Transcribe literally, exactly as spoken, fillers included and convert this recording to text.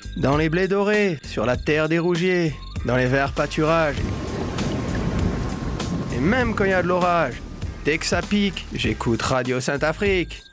Dans les blés dorés, sur la terre des rougiers, dans les verts pâturages. Et même quand il y a de l'orage, dès que ça pique, j'écoute Radio Sainte-Afrique.